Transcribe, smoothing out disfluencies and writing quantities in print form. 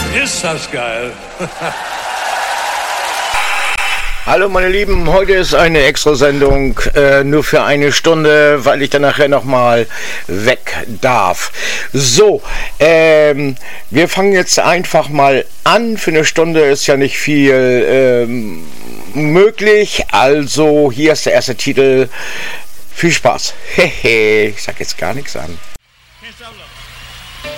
Ist das geil. Hallo meine Lieben, heute ist eine Extrasendung, nur für eine Stunde, weil ich dann nachher nochmal weg darf. So, wir fangen jetzt einfach mal an. Für eine Stunde ist ja nicht viel möglich, also hier ist der erste Titel. Viel Spaß. Hehe, ich sag jetzt gar nichts an. Can't stop love.